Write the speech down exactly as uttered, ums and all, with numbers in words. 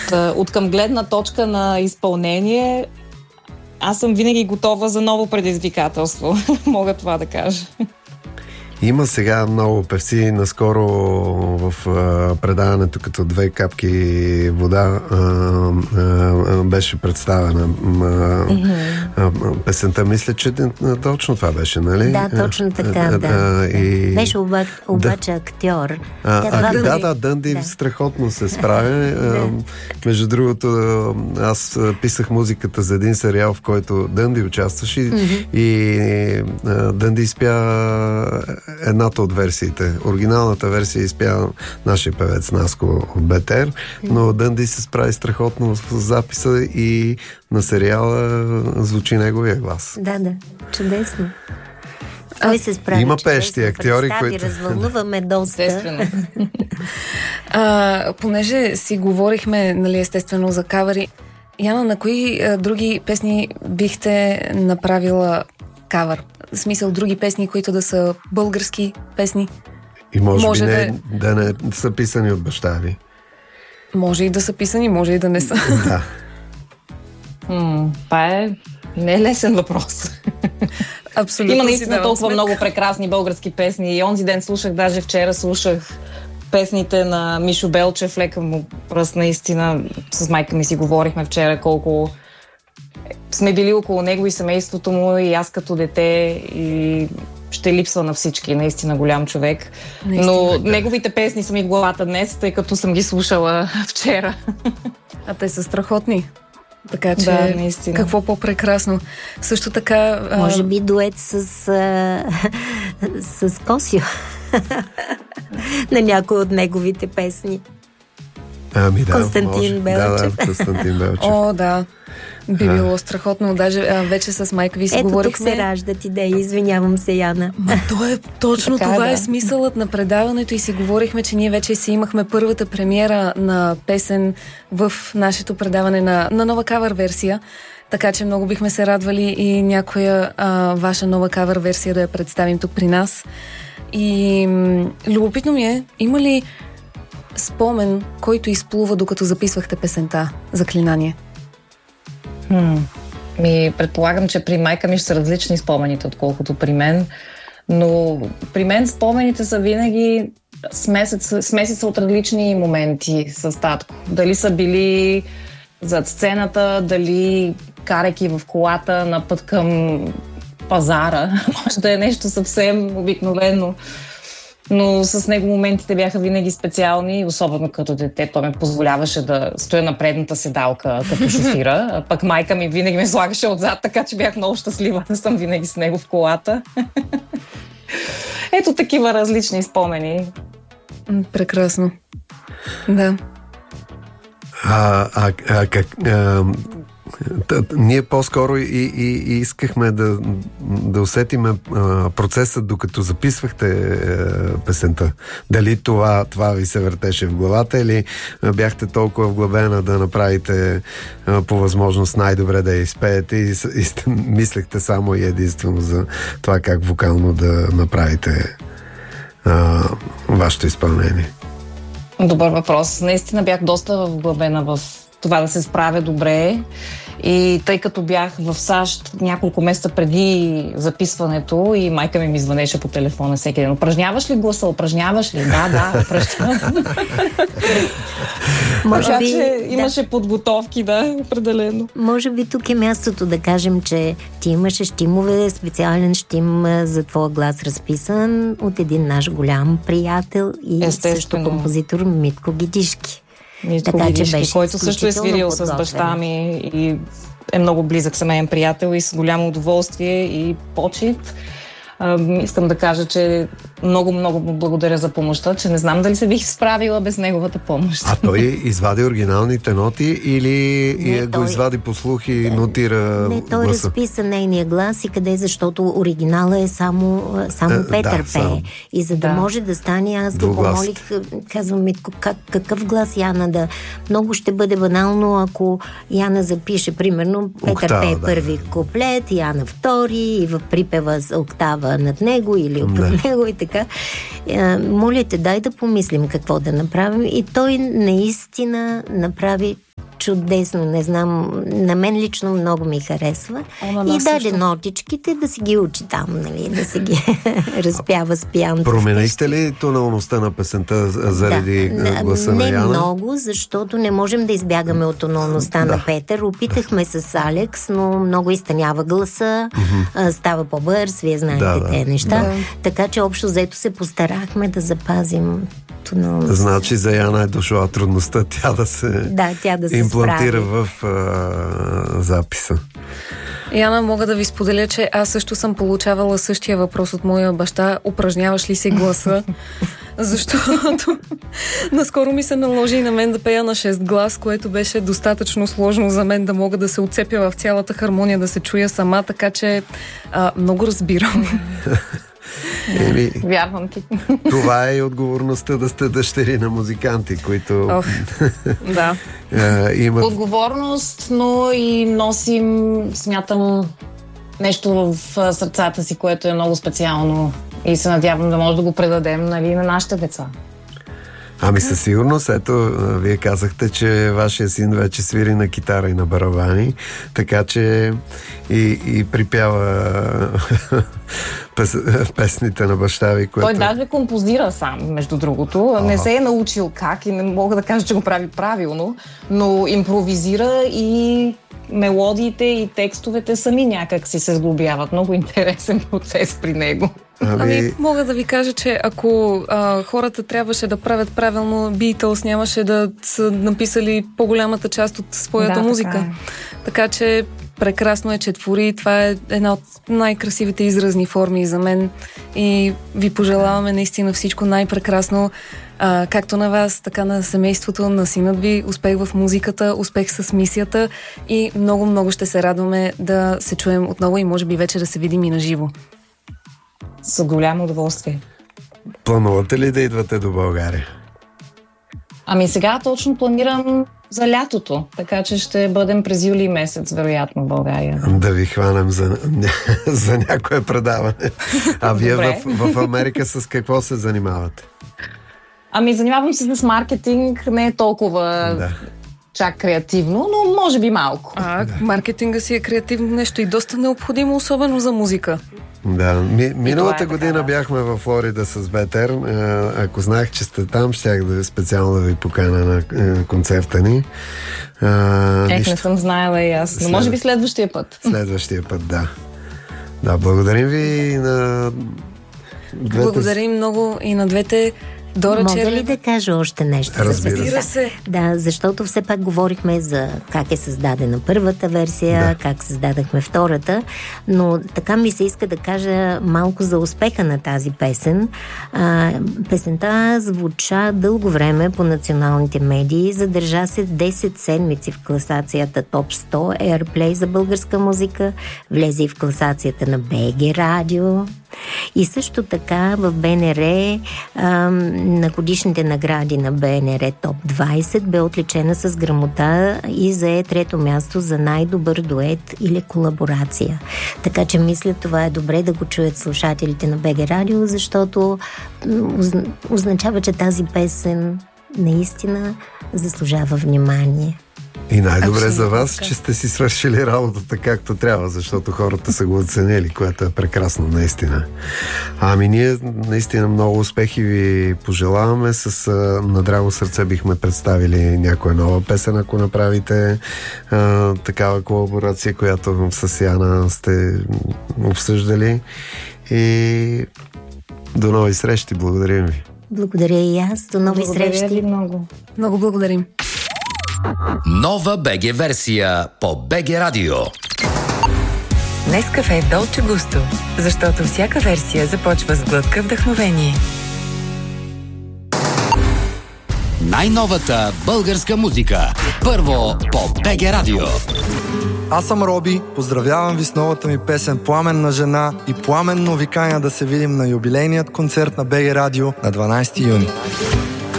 от към гледна точка на изпълнение, аз съм винаги готова за ново предизвикателство. Мога това да кажа. Има сега много певци. Наскоро в а, предаването като две капки вода а, а, беше представена а, mm-hmm. а, песента. Мисля, че точно това беше, нали? Да, точно така, а, да. А, и... Беше оба, обаче да. актьор. А, а, а, да, да, Дънди да. страхотно се справя. да. Между другото, аз писах музиката за един сериал, в който Дънди участваше mm-hmm. и а, Дънди изпя едната от версиите. Оригиналната версия изпя нашия певец Наско от БТР, но Дънди се справи страхотно с записа и на сериала звучи неговия глас. Да, да. Чудесно. Той се справи. Има пещи актьори, които... Развълнуваме доста. а, понеже си говорихме, нали, естествено за кавери, Яна, на кои а, други песни бихте направила кавър? В смисъл, други песни, които да са български песни? И може, може би не, да... да не са писани от баща ви. Може и да са писани, може и да не са. Да. М, това е не е лесен въпрос. Абсолютно. Има наистина си толкова сметка. много прекрасни български песни. И онзи ден слушах, даже вчера слушах песните на Мишо Белчев, лека му пръст, наистина. С майка ми си говорихме вчера колко сме били около него и семейството му, и аз като дете, и ще липсва на всички. Наистина голям човек. Наистина, но да. Неговите песни са ми в главата днес, тъй като съм ги слушала вчера. А те са страхотни. Така че, да, наистина. Какво по-прекрасно. Също така... Може би дует с, а, с Косио на някой от неговите песни. Ами да, Константин може. Белчев. Да, да, Константин Белчев. О, да. Би било страхотно. Даже а, вече с майка ви си Ето говорихме. Ето тук се раждат идеи. Извинявам се, Яна. Ма, то е, точно така, това да. е смисълът на предаването и си говорихме, че ние вече си имахме първата премиера на песен в нашето предаване на, на нова кавър версия. Така че много бихме се радвали и някоя а, ваша нова кавър версия да я представим тук при нас. И м- любопитно ми е, има ли спомен, който изплува докато записвахте песента Заклинание? Хм. Ми, предполагам, че при майка ми ще са различни спомените, отколкото при мен. Но при мен спомените са винаги смесец, смесица от различни моменти с татко. Дали са били зад сцената, дали карайки в колата на път към пазара. Може да е нещо съвсем обикновено. Но с него моментите бяха винаги специални, особено като дете. Той ме позволяваше да стоя на предната седалка като шофира, а пък майка ми винаги ме слагаше отзад, така че бях много щастлива да съм винаги с него в колата. Ето такива различни спомени. Прекрасно. Да. А, а, а как... А... Ние по-скоро и, и, и искахме да, да усетиме а, процеса, докато записвахте а, песента. Дали това, това ви се въртеше в главата или а, бяхте толкова вглъбена да направите а, по възможност най-добре да я изпеете и, и сте, мислехте само и единствено за това как вокално да направите а, вашето изпълнение? Добър въпрос. Наистина бях доста вглъбена в това да се справя добре. И тъй като бях в САЩ няколко месеца преди записването и майка ми ми звънеше по телефона всеки ден. Упражняваш ли гласа? Упражняваш ли? Да, да, упражнявам. Може би, че имаше да. подготовки, да, определено. Може би тук е мястото да кажем, че ти имаше щимове, специален щим за твоя глас разписан от един наш голям приятел и също композитор Митко Гидишки. Митко Гидишки, който също е свирил с баща ми и е много близък семейен приятел и с голямо удоволствие и почит. Uh, искам да кажа, че много-много му благодаря за помощта, че не знам дали се бих справила без неговата помощ. А той извади оригиналните ноти или не, го той... извади по слух и нотира Не, той гласа? разписа нейния глас и къде, защото оригинала е само, само а, Петър да, пее. само. И за да, да може да стане, аз го помолих, казвам Митко, как, какъв глас Яна да... Много ще бъде банално, ако Яна запише, примерно, Петър Октава, пее да. първи куплет, Яна втори и в припева с октава над него или от да. него и така. А, моля те, дай да помислим какво да направим. И той наистина направи чудесно, не знам, на мен лично много ми харесва. И даде нотичките да си ги учи там, нали, да си ги разпява с пианото. Променихте ли тоналността на песента заради да, гласа на Яна? Не много, защото не можем да избягаме от тоналността да. на Петър. Опитахме с Алекс, но много изтънява гласа, mm-hmm. става по-бърз, вие знаете да, тези неща. Да. Така че общо взето се постарахме да запазим тоналността. Значи за Яна е дошла трудността тя да се, да, тя да се имплантира справи. в а, записа. Яна, мога да ви споделя, че аз също съм получавала същия въпрос от моя баща. Упражняваш ли си гласа? Защото наскоро ми се наложи и на мен да пея на шест глас, което беше достатъчно сложно за мен да мога да се отцепя в цялата хармония, да се чуя сама, така че а, много разбирам. Еми, вярвам ти. Това е и отговорността да сте дъщери на музиканти, които Ох, да. имат... Отговорност, но и носим, смятам, нещо в сърцата си, което е много специално и се надявам да може да го предадем, нали, на нашите деца. Ами със сигурност, ето, вие казахте, че вашия син вече свири на китара и на барабани, така че и, и припява пес, песните на баща ви, което... Той даже композира сам, между другото. А-а. Не се е научил как и не мога да кажа, че го прави правилно, но импровизира и мелодиите и текстовете сами някак си се сглобяват. Много интересен процес при него. Ами... ами, мога да ви кажа, че ако а, хората трябваше да правят правилно, Beatles нямаше да са написали по-голямата част от своята да, музика. Така, е. така че прекрасно е, че твори. Това е една от най-красивите изразни форми за мен и ви пожелаваме наистина всичко най-прекрасно, а, както на вас, така на семейството, на синът ви. Успех в музиката, успех с мисията и много-много ще се радваме да се чуем отново и може би вече да се видим и на живо. С голямо удоволствие. Планувате ли да идвате до България? Ами сега точно планирам за лятото, така че ще бъдем през юли месец, вероятно, в България. Да ви хванем за, за някое предаване. А вие в, в Америка с какво се занимавате? Ами занимавам се с маркетинг, не е толкова... Да. Чак креативно, но може би малко. А, маркетинга си е креативно нещо и доста необходимо, особено за музика. Да, ми, миналата е година така, да. Бяхме в Флорида с Бетер. Ако знаех, че сте там, щях да специално да ви поканя на концерта ни. А, Ех, нищо. Не съм знаела и аз, но След... може би следващия път. Следващия път, да. Да, благодарим ви на двете... Благодарим много и на двете. Дора, Мога че... ли да кажа още нещо? Разбира се. Да, защото все пак говорихме за как е създадена първата версия, да. Как създадахме втората, но така ми се иска да кажа малко за успеха на тази песен. А, песента звуча дълго време по националните медии, задържа се десет седмици в класацията Топ сто Airplay за българска музика, влезе и в класацията на БГ Радио. И също така в БНР а, на годишните награди на БНР Топ двайсет бе отличена с грамота и зае трето място за най-добър дует или колаборация. Така че мисля, това е добре да го чуят слушателите на БГ Радио, защото означава, че тази песен наистина заслужава внимание. И най-добре Абсолютно. За вас, че сте си свършили работата както трябва, защото хората са го оценили, което е прекрасно, наистина. Ами ние наистина много успехи ви пожелаваме. С на драго сърце бихме представили някоя нова песен, ако направите а, такава колаборация, която с Яна сте обсъждали. И до нови срещи. Благодарим ви. Благодаря и аз. До нови Благодаря срещи. Много. Много благодарим. Нова БГ версия по БГ Радио. Нескафе Долче Густо, защото всяка версия започва с глътка вдъхновение. Най-новата българска музика. Първо по БГ Радио. Аз съм Роби, поздравявам ви с новата ми песен "Пламенна жена" и пламенно ви каня да се видим на юбилейният концерт на БГ Радио на дванайсети юни.